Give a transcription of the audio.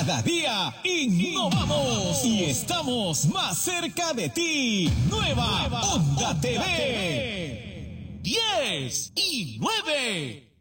Cada día innovamos y estamos más cerca de ti. Nueva Onda TV. 10 y 9.